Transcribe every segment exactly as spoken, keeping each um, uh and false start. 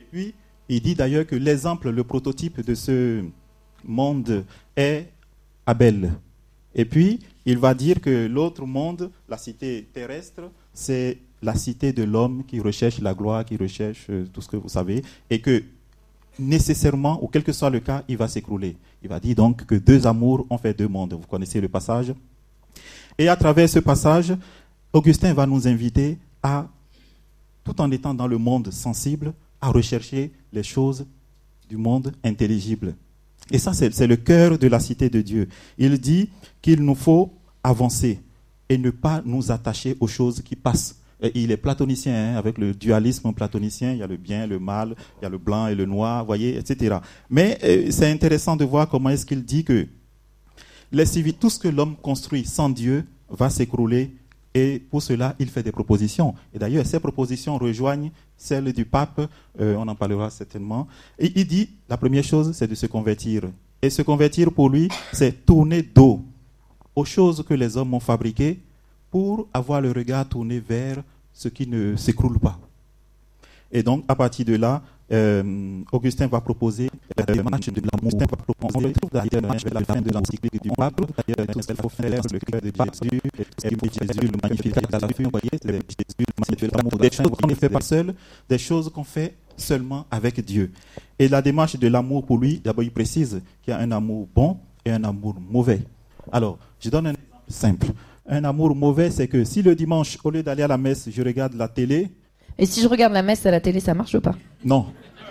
puis, il dit d'ailleurs que l'exemple, le prototype de ce monde est Abel. Et puis, il va dire que l'autre monde, la cité terrestre, c'est la cité de l'homme qui recherche la gloire, qui recherche tout ce que vous savez, et que nécessairement, ou quel que soit le cas, il va s'écrouler. Il va dire donc que deux amours ont fait deux mondes. Vous connaissez le passage. Et à travers ce passage, Augustin va nous inviter à, tout en étant dans le monde sensible, à rechercher les choses du monde intelligible. Et ça, c'est, c'est le cœur de la cité de Dieu. Il dit qu'il nous faut avancer et ne pas nous attacher aux choses qui passent. Et il est platonicien, hein, avec le dualisme platonicien, il y a le bien, le mal, il y a le blanc et le noir, voyez, et cetera. Mais euh, c'est intéressant de voir comment est-ce qu'il dit que les civils, tout ce que l'homme construit sans Dieu va s'écrouler, et pour cela, il fait des propositions. Et d'ailleurs, ces propositions rejoignent celles du pape, euh, on en parlera certainement. Et il dit, la première chose, c'est de se convertir. Et se convertir, pour lui, c'est tourner dos aux choses que les hommes ont fabriquées pour avoir le regard tourné vers ce qui ne s'écroule pas. Et donc, à partir de là, euh, Augustin va proposer la démarche de l'amour. Augustin va proposer la démarche vers la fin de l'encyclique du pape. D'ailleurs, tout ce qu'il faut faire, le cœur de Jésus, ce qui est Jésus, le magnificat à la fin, vous voyez, c'est Jésus, le magnificat de l'amour. Des choses qu'on ne fait pas seul, des choses qu'on fait seulement avec Dieu. Et la démarche de l'amour, pour lui, d'abord, il précise qu'il y a un amour bon et un amour mauvais. Alors, je donne un exemple simple. Un amour mauvais, c'est que si le dimanche, au lieu d'aller à la messe, je regarde la télé. Et si je regarde la messe à la télé, ça marche ou pas? Non.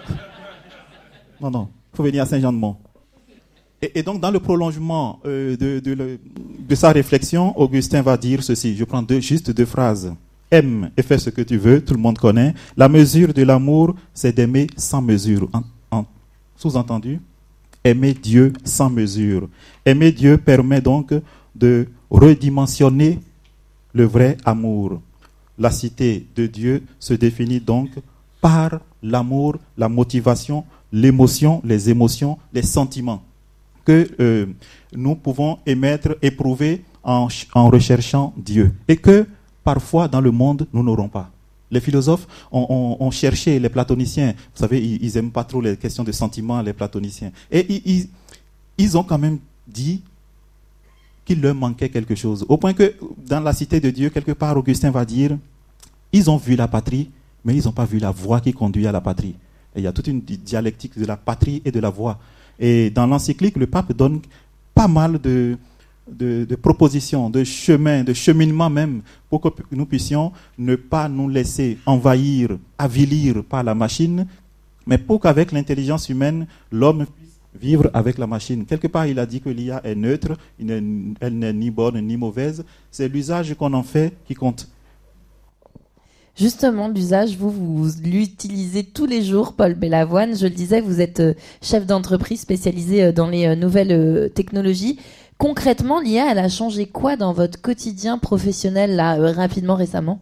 Non, non. Il faut venir à Saint-Jean-de-Mont. Et, et donc, dans le prolongement euh, de, de, de, de sa réflexion, Augustin va dire ceci. Je prends deux, juste deux phrases. Aime et fais ce que tu veux, tout le monde connaît. La mesure de l'amour, c'est d'aimer sans mesure. En, en, sous-entendu, aimer Dieu sans mesure. Aimer Dieu permet donc de redimensionner le vrai amour. La cité de Dieu se définit donc par l'amour, la motivation, l'émotion, les émotions, les sentiments que euh, nous pouvons émettre, éprouver en, en recherchant Dieu. Et que parfois dans le monde, nous n'aurons pas. Les philosophes ont, ont, ont cherché, les platoniciens, vous savez, ils n'aiment pas trop les questions de sentiments, les platoniciens. Et ils, ils, ils ont quand même dit qu'il leur manquait quelque chose. Au point que dans la cité de Dieu, quelque part, Augustin va dire, ils ont vu la patrie, mais ils n'ont pas vu la voie qui conduit à la patrie. Et il y a toute une dialectique de la patrie et de la voie. Et dans l'encyclique, le pape donne pas mal de, de, de propositions, de chemins, de cheminement même, pour que nous puissions ne pas nous laisser envahir, avilir par la machine, mais pour qu'avec l'intelligence humaine, l'homme puisse vivre avec la machine. Quelque part, il a dit que l'I A est neutre, elle n'est ni bonne ni mauvaise. C'est l'usage qu'on en fait qui compte. Justement, l'usage, vous, vous l'utilisez tous les jours, Paul Bellavoine. Je le disais, vous êtes chef d'entreprise spécialisé dans les nouvelles technologies. Concrètement, l'I A, elle a changé quoi dans votre quotidien professionnel, là, rapidement, récemment?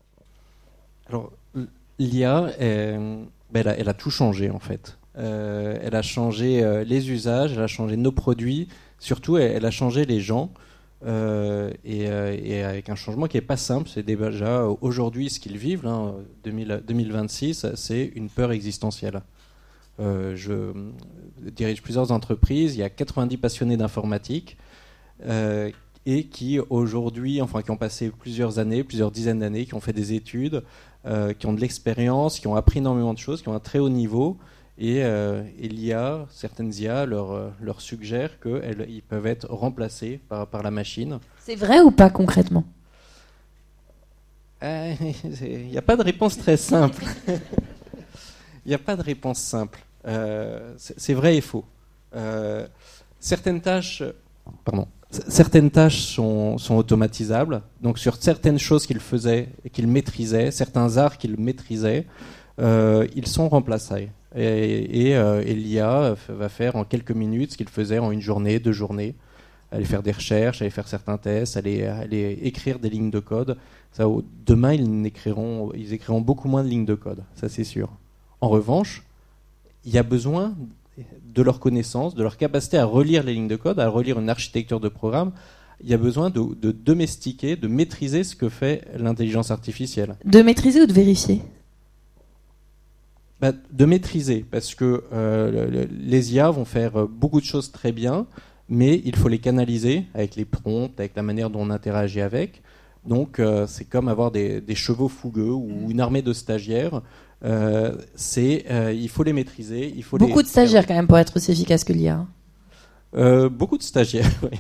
Alors, l'I A, elle, elle, a, elle a tout changé, en fait. Euh, elle a changé euh, les usages, elle a changé nos produits, surtout elle, elle a changé les gens, euh, et, euh, et avec un changement qui n'est pas simple. C'est déjà aujourd'hui ce qu'ils vivent, là, deux mille vingt-six, c'est une peur existentielle. Euh, je dirige plusieurs entreprises, il y a quatre-vingt-dix passionnés d'informatique euh, et qui aujourd'hui, enfin qui ont passé plusieurs années, plusieurs dizaines d'années, qui ont fait des études, euh, qui ont de l'expérience, qui ont appris énormément de choses, qui ont un très haut niveau. Et, euh, et l'I A, certaines I A leur, euh, leur suggèrent qu'ils peuvent être remplacés par, par la machine. C'est vrai ou pas concrètement? Il euh, n'y a pas de réponse très simple. Il n'y a pas de réponse simple. Euh, c'est, c'est vrai et faux. Euh, certaines tâches, pardon, certaines tâches sont, sont automatisables. Donc sur certaines choses qu'ils faisaient et qu'ils maîtrisaient, certains arts qu'ils maîtrisaient, euh, ils sont remplaçables. Et, et, euh, et l'I A va faire en quelques minutes ce qu'il faisait en une journée, deux journées. Aller faire des recherches, aller faire certains tests, aller, aller écrire des lignes de code. Ça, demain, ils écriront, ils écriront beaucoup moins de lignes de code, ça c'est sûr. En revanche, il y a besoin de leur connaissance, de leur capacité à relire les lignes de code, à relire une architecture de programme. Il y a besoin de, de domestiquer, de maîtriser ce que fait l'intelligence artificielle. De maîtriser ou de vérifier ? bah, de maîtriser, parce que euh, les I A vont faire beaucoup de choses très bien, mais il faut les canaliser avec les prompts, avec la manière dont on interagit avec. Donc euh, c'est comme avoir des, des chevaux fougueux ou une armée de stagiaires. Euh, c'est, euh, il faut les maîtriser. Il faut beaucoup les... de stagiaires quand même pour être aussi efficace que l'I A. Euh, beaucoup de stagiaires, oui.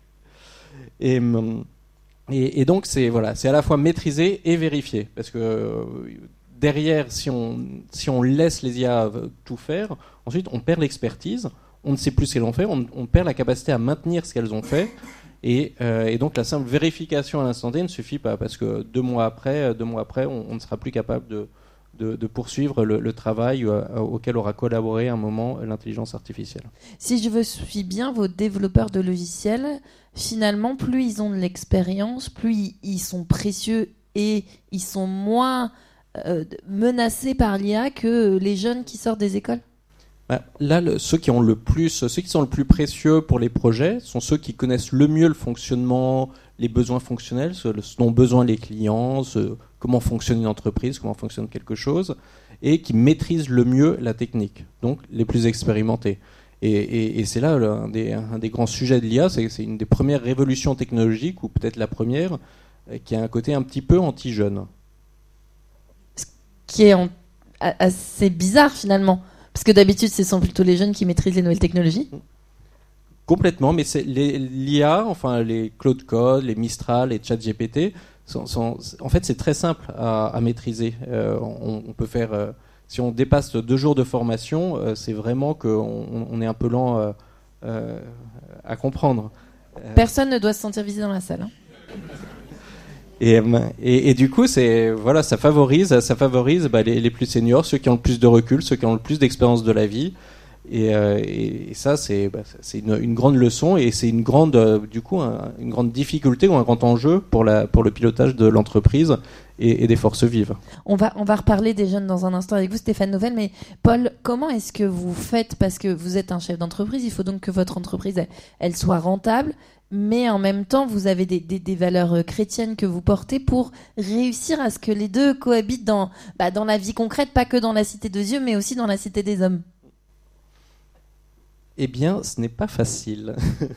Et, et, et donc c'est, voilà, c'est à la fois maîtriser et vérifier, parce que euh, derrière, si on, si on laisse les I A tout faire, ensuite on perd l'expertise, on ne sait plus ce qu'elles ont fait, on, on perd la capacité à maintenir ce qu'elles ont fait. Et, euh, et donc la simple vérification à l'instant T ne suffit pas, parce que deux mois après, deux mois après, on, on ne sera plus capable de, de, de poursuivre le, le travail euh, auquel aura collaboré à un moment l'intelligence artificielle. Si je veux suis bien, vos développeurs de logiciels, finalement, plus ils ont de l'expérience, plus ils, ils sont précieux et ils sont moins euh, menacés par l'I A que les jeunes qui sortent des écoles. Là, le, ceux qui ont le plus, ceux qui sont le plus précieux pour les projets sont ceux qui connaissent le mieux le fonctionnement, les besoins fonctionnels, ce, ce dont ont besoin les clients, ce, comment fonctionne une entreprise, comment fonctionne quelque chose, et qui maîtrisent le mieux la technique. Donc, les plus expérimentés. Et, et, et c'est là le, un, des, un des grands sujets de l'I A, c'est, c'est une des premières révolutions technologiques, ou peut-être la première, qui a un côté un petit peu anti-jeune. Ce qui est en, assez bizarre finalement. Parce que d'habitude, ce sont plutôt les jeunes qui maîtrisent les nouvelles technologies. Complètement, mais c'est les, l'I A, enfin les Claude Code, les Mistral, les ChatGPT, sont, sont, en fait c'est très simple à, à maîtriser. Euh, on, on peut faire, euh, si on dépasse deux jours de formation, euh, c'est vraiment qu'on on est un peu lent euh, euh, à comprendre. Personne ne doit se sentir visé dans la salle. Hein. Et, et, et du coup, c'est voilà, ça favorise, ça favorise bah, les, les plus seniors, ceux qui ont le plus de recul, ceux qui ont le plus d'expérience de la vie. Et, euh, et, et ça, c'est, bah, c'est une, une grande leçon et c'est une grande, euh, du coup, un, une grande difficulté ou un grand enjeu pour la, pour le pilotage de l'entreprise et, et des forces vives. On va, on va reparler des jeunes dans un instant avec vous, Stéphane Nouvel. Mais Paul, comment est-ce que vous faites, parce que vous êtes un chef d'entreprise, il faut donc que votre entreprise, elle, elle soit rentable. Mais en même temps, vous avez des, des, des valeurs chrétiennes que vous portez pour réussir à ce que les deux cohabitent dans, bah, dans la vie concrète, pas que dans la cité de Dieu, mais aussi dans la cité des hommes. Eh bien, ce n'est pas facile.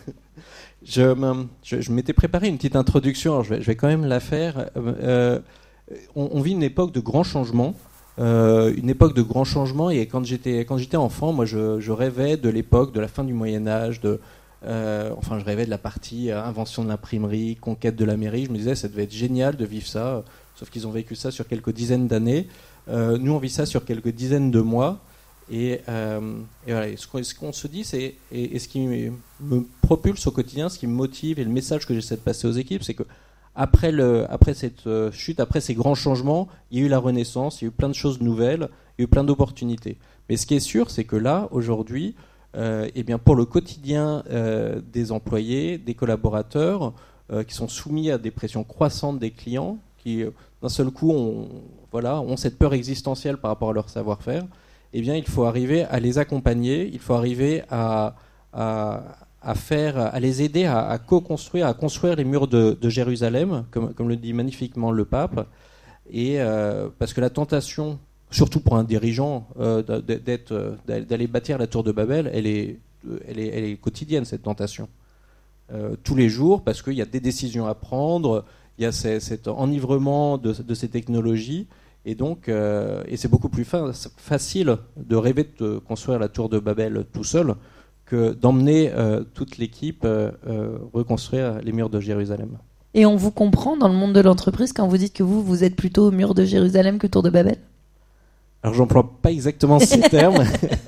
je, je, je m'étais préparé une petite introduction, alors je vais, je vais quand même la faire. Euh, on, on vit une époque de grands changements. Euh, une époque de grands changements, et quand j'étais, quand j'étais enfant, moi, je, je rêvais de l'époque de la fin du Moyen-Âge, de... Euh, enfin, je rêvais de la partie euh, invention de l'imprimerie, conquête de l'Amérique. Je me disais, ça devait être génial de vivre ça. Euh, sauf qu'ils ont vécu ça sur quelques dizaines d'années. Euh, nous, on vit ça sur quelques dizaines de mois. Et, euh, et voilà. Et ce, qu'on, ce qu'on se dit, c'est et, et ce qui me, me propulse au quotidien, ce qui me motive et le message que j'essaie de passer aux équipes, c'est que après le, après cette euh, chute, après ces grands changements, il y a eu la renaissance, il y a eu plein de choses nouvelles, il y a eu plein d'opportunités. Mais ce qui est sûr, c'est que là, aujourd'hui, Euh, eh bien, pour le quotidien euh, des employés, des collaborateurs, euh, qui sont soumis à des pressions croissantes des clients, qui euh, d'un seul coup ont, voilà, ont cette peur existentielle par rapport à leur savoir-faire, eh bien, il faut arriver à les accompagner, il faut arriver à, à, à, faire, à les aider à, à co-construire, à construire les murs de, de Jérusalem, comme, comme le dit magnifiquement le pape, et euh, parce que la tentation, surtout pour un dirigeant, euh, d'être, d'aller bâtir la tour de Babel, elle est, elle est, elle est quotidienne, cette tentation. Euh, tous les jours, parce qu'il y a des décisions à prendre, il y a ces, cet enivrement de, de ces technologies, et donc, euh, et c'est beaucoup plus fin, facile de rêver de construire la tour de Babel tout seul que d'emmener euh, toute l'équipe euh, euh, reconstruire les murs de Jérusalem. Et on vous comprend dans le monde de l'entreprise quand vous dites que vous, vous êtes plutôt au mur de Jérusalem que tour de Babel ? Alors, j'emploie pas exactement ces termes,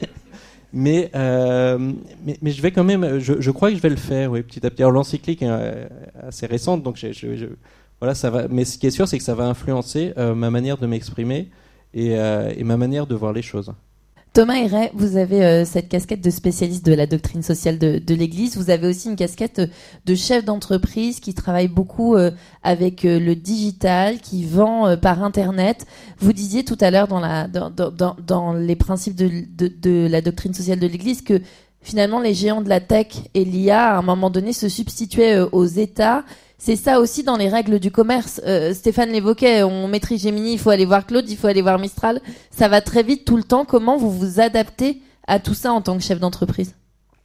mais, euh, mais, mais je vais quand même, je, je crois que je vais le faire, oui, petit à petit. Alors, l'encyclique est assez récente, donc je, je, je, voilà, ça va. Mais ce qui est sûr, c'est que ça va influencer euh, ma manière de m'exprimer et, euh, et ma manière de voir les choses. Thomas Héret, vous avez euh, cette casquette de spécialiste de la doctrine sociale de, de l'Église. Vous avez aussi une casquette de chef d'entreprise qui travaille beaucoup euh, avec euh, le digital, qui vend euh, par Internet. Vous disiez tout à l'heure dans, la, dans, dans, dans les principes de, de, de la doctrine sociale de l'Église que finalement les géants de la tech et l'I A, à un moment donné, se substituaient euh, aux États c'est ça aussi dans les règles du commerce. Euh, Stéphane l'évoquait, on maîtrise Gemini, il faut aller voir Claude, il faut aller voir Mistral. Ça va très vite tout le temps. Comment vous vous adaptez à tout ça en tant que chef d'entreprise ?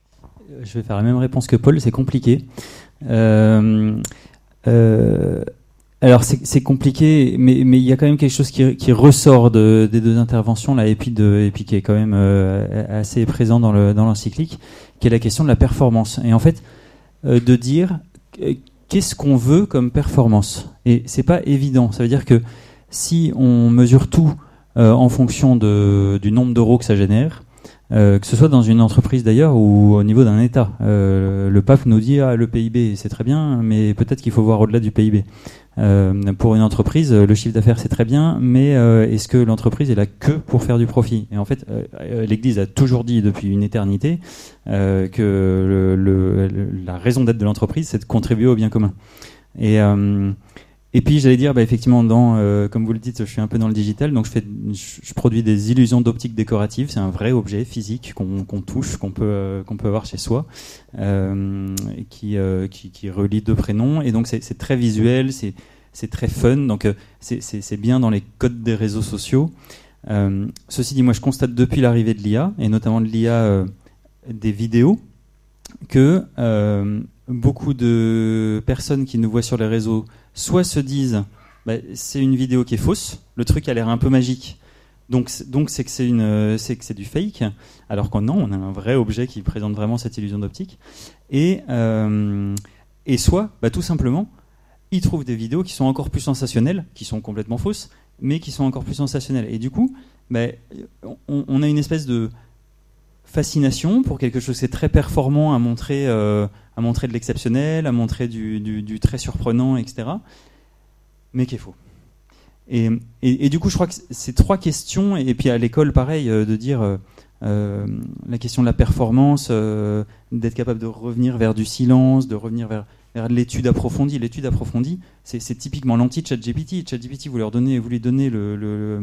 Je vais faire la même réponse que Paul, c'est compliqué. Euh, euh, alors c'est, c'est compliqué, mais mais il y a quand même quelque chose qui, qui ressort de, des deux interventions là, et puis de et puis qui est quand même euh, assez présent dans le dans l'encyclique, qui est la question de la performance. Et en fait, euh, de dire euh, qu'est-ce qu'on veut comme performance. Et c'est pas évident. Ça veut dire que si on mesure tout euh, en fonction de du nombre d'euros que ça génère. Euh, que ce soit dans une entreprise d'ailleurs ou au niveau d'un État. Euh, le pape nous dit ah, le P I B c'est très bien, mais peut-être qu'il faut voir au-delà du P I B. Euh, pour une entreprise, le chiffre d'affaires c'est très bien, mais euh, est-ce que l'entreprise est là que pour faire du profit ? Et en fait, euh, l'Église a toujours dit depuis une éternité euh, que le, le, la raison d'être de l'entreprise c'est de contribuer au bien commun. Et euh, Et puis j'allais dire, bah, effectivement, dans, euh, comme vous le dites, je suis un peu dans le digital, donc je, fais, je, je produis des illusions d'optique décorative. C'est un vrai objet physique qu'on, qu'on touche, qu'on peut, euh, qu'on peut avoir chez soi, euh, qui, euh, qui, qui relie deux prénoms. Et donc c'est, c'est très visuel, c'est, c'est très fun. Donc euh, c'est, c'est, c'est bien dans les codes des réseaux sociaux. Euh, ceci dit, moi je constate depuis l'arrivée de l'I A, et notamment de l'I A euh, des vidéos, que euh, beaucoup de personnes qui nous voient sur les réseaux soit se disent bah, c'est une vidéo qui est fausse, le truc a l'air un peu magique, donc donc c'est que c'est une c'est que c'est du fake, alors qu'en non, on a un vrai objet qui présente vraiment cette illusion d'optique, et euh, et soit bah, tout simplement ils trouvent des vidéos qui sont encore plus sensationnelles, qui sont complètement fausses, mais qui sont encore plus sensationnelles, et du coup bah, on, on a une espèce de fascination pour quelque chose qui est très performant à montrer, euh, à montrer de l'exceptionnel, à montrer du, du, du très surprenant, et cetera, mais qui est faux. Et, et, et du coup, je crois que ces trois questions, et puis à l'école, pareil, euh, de dire euh, euh, la question de la performance, euh, d'être capable de revenir vers du silence, de revenir vers, vers l'étude approfondie. L'étude approfondie, c'est, c'est typiquement l'anti-ChatGPT. ChatGPT, vous, leur donnez, vous lui donnez le, le,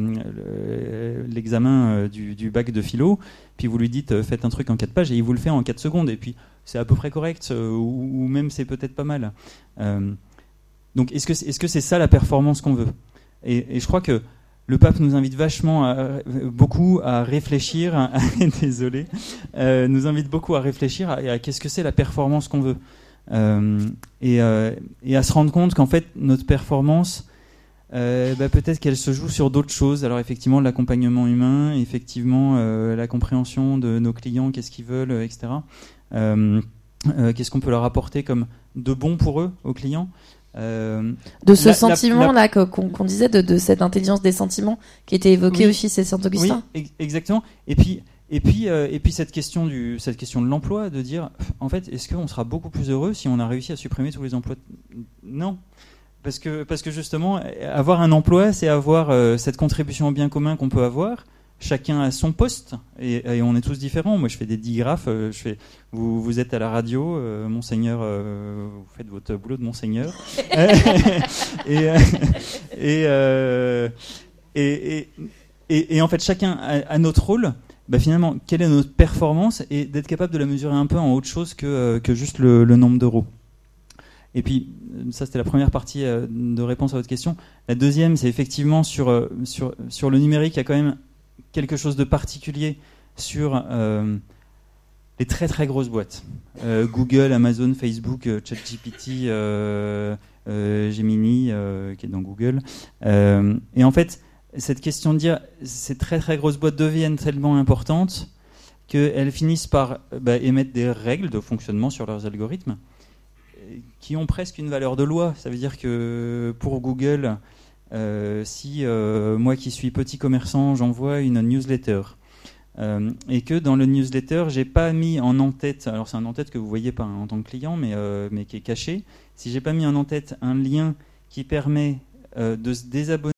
le, l'examen du, du bac de philo, puis vous lui dites euh, faites un truc en quatre pages, et il vous le fait en quatre secondes, et puis c'est à peu près correct, euh, ou, ou même c'est peut-être pas mal. Euh, donc est-ce que, c'est, est-ce que c'est ça la performance qu'on veut ? et, et je crois que le pape nous invite vachement, à, beaucoup à réfléchir, à, désolé, euh, nous invite beaucoup à réfléchir à, à qu'est-ce que c'est la performance qu'on veut. Euh, et, euh, et à se rendre compte qu'en fait notre performance, euh, bah, peut-être qu'elle se joue sur d'autres choses. Alors effectivement l'accompagnement humain, effectivement euh, la compréhension de nos clients, qu'est-ce qu'ils veulent, et cetera. Euh, euh, qu'est-ce qu'on peut leur apporter comme de bon pour eux, aux clients. Euh, de ce la, sentiment la, là qu'on, qu'on disait de, de cette intelligence des sentiments qui était évoquée oui, aussi chez Saint-Augustin. Oui, exactement. Et puis Et puis, euh, et puis cette question du, cette question de l'emploi, de dire, en fait, est-ce qu'on sera beaucoup plus heureux si on a réussi à supprimer tous les emplois ? Non, parce que, parce que justement, avoir un emploi, c'est avoir euh, cette contribution au bien commun qu'on peut avoir. Chacun a son poste, et, et on est tous différents. Moi, je fais des digraphes. Euh, je fais, vous, vous êtes à la radio, euh, monseigneur, euh, vous faites votre boulot de monseigneur. et, euh, et, euh, et, et, et, et en fait, chacun a, a notre rôle. Bah finalement, quelle est notre performance, et d'être capable de la mesurer un peu en autre chose que, euh, que juste le, le nombre d'euros. Et puis, ça c'était la première partie euh, de réponse à votre question. La deuxième, c'est effectivement sur, euh, sur, sur le numérique, il y a quand même quelque chose de particulier sur euh, les très très grosses boîtes. Euh, Google, Amazon, Facebook, euh, ChatGPT, euh, euh, Gemini, euh, qui est dans Google. Euh, et en fait, cette question de dire ces très très grosses boîtes deviennent tellement importantes qu'elles finissent par bah, émettre des règles de fonctionnement sur leurs algorithmes qui ont presque une valeur de loi. Ça veut dire que pour Google, euh, si euh, moi qui suis petit commerçant, j'envoie une newsletter euh, et que dans le newsletter, j'ai pas mis en en-tête, alors c'est un en-tête que vous voyez pas hein, en tant que client, mais, euh, mais qui est caché, si j'ai pas mis en en-tête un lien qui permet euh, de se désabonner